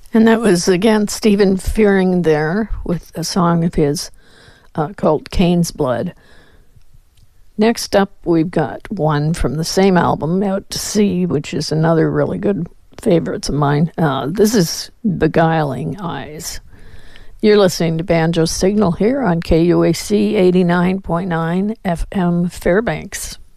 And that was, again, Stephen Fearing there with a song of his called Cain's Blood. Next up, we've got one from the same album, Out to Sea, which is another really good favorite of mine. This is Beguiling Eyes. You're listening to Banjo Signal here on KUAC 89.9 FM Fairbanks.